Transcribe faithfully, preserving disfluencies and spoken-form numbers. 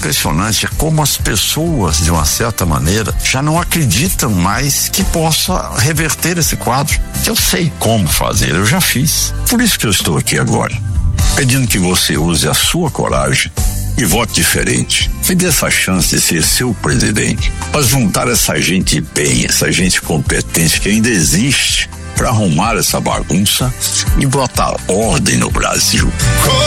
impressionante é como as pessoas, de uma certa maneira, já não acreditam mais que possa reverter esse quadro. Eu sei como fazer, eu já fiz. Por isso que eu estou aqui agora, pedindo que você use a sua coragem e vote diferente. Me dê essa chance de ser seu presidente, para juntar essa gente bem, essa gente competente que ainda existe, para arrumar essa bagunça e botar ordem no Brasil.